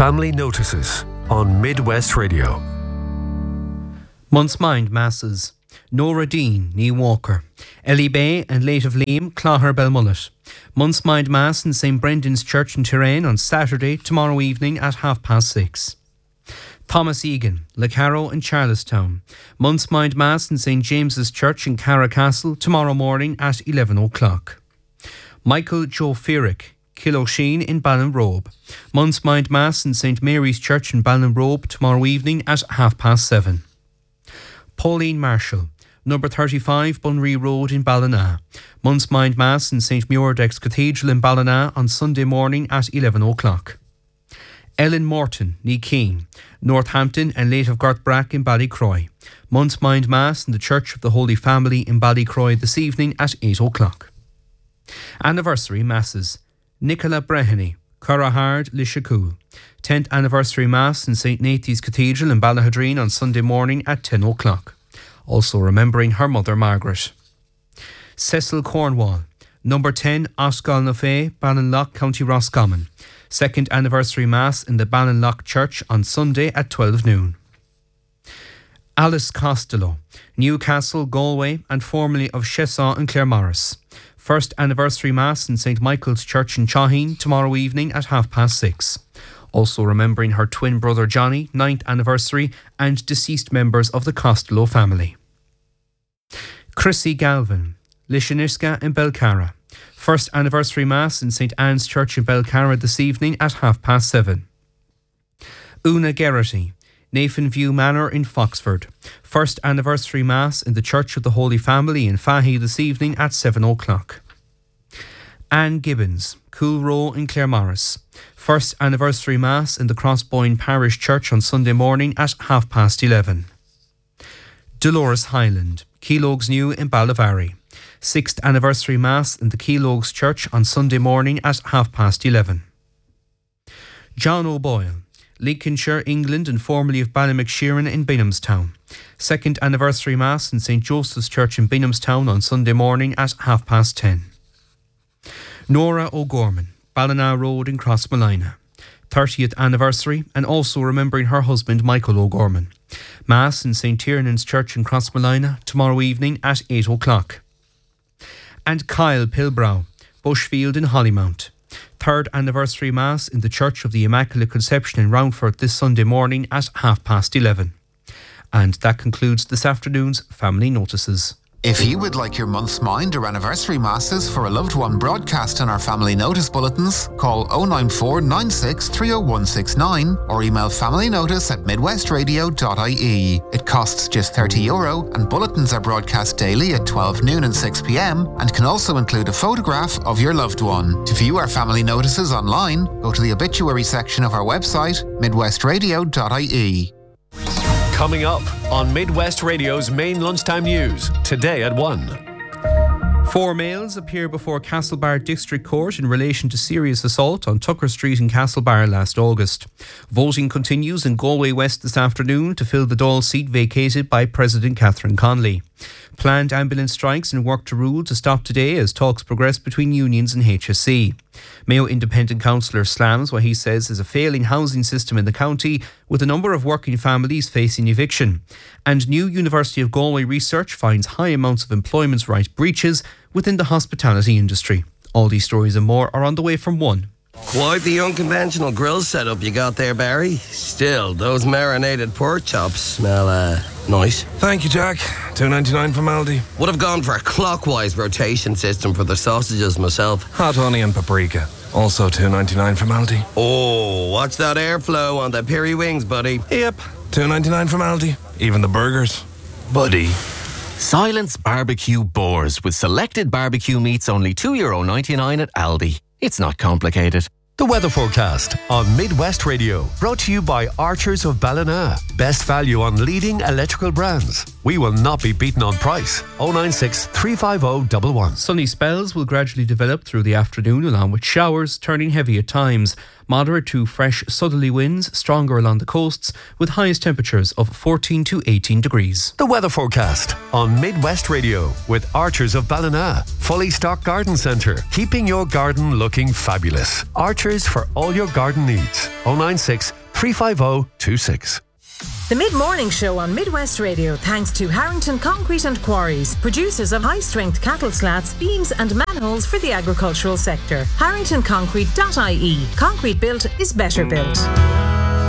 Family Notices on Midwest Radio. Month's Mind Masses. Nora Dean, Nee Walker. Ellie Bay and Late of Liam, Clogher Belmullet. Month's Mind Mass in St Brendan's Church in Tirane on Saturday, tomorrow evening at 6:30. Thomas Egan, Lecarrow and Charlestown. Month's Mind Mass in St James's Church in Carracastle tomorrow morning at 11 o'clock. Michael Joe Fearick, Killosheen in Ballinrobe. Month's Mind Mass in St Mary's Church in Ballinrobe tomorrow evening at 7:30. Pauline Marshall, number 35 Bunree Road in Ballina. Month's Mind Mass in St Muirdex Cathedral in Ballina on Sunday morning at 11 o'clock. Ellen Morton, Nee Keane, Northampton and Late of Garthbrack in Ballycroy. Month's Mind Mass in the Church of the Holy Family in Ballycroy this evening at 8 o'clock. Anniversary Masses. Nicola Breheny, Currahard, Lishacool. 10th Anniversary Mass in St Nathan's Cathedral in Ballahadreen on Sunday morning at 10 o'clock. Also remembering her mother Margaret. Cecil Cornwall, number 10 Oscar na Fé, Ballinlough, County Roscommon. 2nd Anniversary Mass in the Ballinlough Church on Sunday at 12 noon. Alice Costello, Newcastle, Galway and formerly of Cheshaw and Claremorris. 1st Anniversary Mass in St Michael's Church in Chaheen tomorrow evening at 6:30. Also remembering her twin brother Johnny, 9th Anniversary, and deceased members of the Costello family. Chrissy Galvin, Lishaniska in Belcarra. 1st Anniversary Mass in St Anne's Church in Belcarra this evening at 7:30. Una Geraghty, Nathan View Manor in Foxford. 1st Anniversary Mass in the Church of the Holy Family in Fahy this evening at 7 o'clock. Anne Gibbons, Cool Row in Claremorris. 1st Anniversary Mass in the Crossboyne Parish Church on Sunday morning at 11:30. Dolores Highland, Keelogues New in Ballavary. 6th Anniversary Mass in the Keelogues Church on Sunday morning at 11:30. John O'Boyle, Lincolnshire, England and formerly of Ballymcsheeran in Binhamstown. 2nd Anniversary Mass in St Joseph's Church in Binhamstown on Sunday morning at 10:30. Nora O'Gorman, Ballina Road in Crossmolina. 30th Anniversary and also remembering her husband Michael O'Gorman. Mass in St Tiernan's Church in Crossmolina tomorrow evening at 8 o'clock. And Kyle Pilbrow, Bushfield in Hollymount. 3rd Anniversary Mass in the Church of the Immaculate Conception in Roundford this Sunday morning at 11:30. And that concludes this afternoon's Family Notices. If you would like your month's mind or anniversary masses for a loved one broadcast on our family notice bulletins, call 094 96 30169 or email familynotice@midwestradio.ie. It costs just €30 and bulletins are broadcast daily at 12 noon and 6 p.m. and can also include a photograph of your loved one. To view our family notices online, go to the obituary section of our website, midwestradio.ie. Coming up on Midwest Radio's main lunchtime news, today at 1. 4 males appear before Castlebar District Court in relation to serious assault on Tucker Street in Castlebar last August. Voting continues in Galway West this afternoon to fill the Dáil seat vacated by President Catherine Connolly. Planned ambulance strikes and work to rule to stop today as talks progress between unions and HSE. Mayo Independent Councillor slams what he says is a failing housing system in the county with a number of working families facing eviction. And new University of Galway research finds high amounts of employment rights breaches within the hospitality industry. All these stories and more are on the way from 1. Quite the unconventional grill setup you got there, Barry. Still, those marinated pork chops smell, nice. Thank you, Jack. $2.99 from Aldi. Would have gone for a clockwise rotation system for the sausages myself. Hot honey and paprika. Also $2.99 from Aldi. Oh, watch that airflow on the peri wings, buddy. Yep. $2.99 from Aldi. Even the burgers. Buddy. Silence Barbecue Boars with selected barbecue meats only €2.99 at Aldi. It's not complicated. The weather forecast on Midwest Radio, brought to you by Archers of Ballina. Best value on leading electrical brands. We will not be beaten on price. 096 350 111. Sunny spells will gradually develop through the afternoon along with showers turning heavy at times. Moderate to fresh southerly winds, stronger along the coasts, with highest temperatures of 14 to 18 degrees. The weather forecast on Midwest Radio with Archers of Ballina. Fully stocked garden centre, keeping your garden looking fabulous. Archers Archers for all your garden needs. 096 350 26. The Mid-Morning Show on Midwest Radio, thanks to Harrington Concrete and Quarries, producers of high-strength cattle slats, beams and manholes for the agricultural sector. HarringtonConcrete.ie. Concrete built is better built.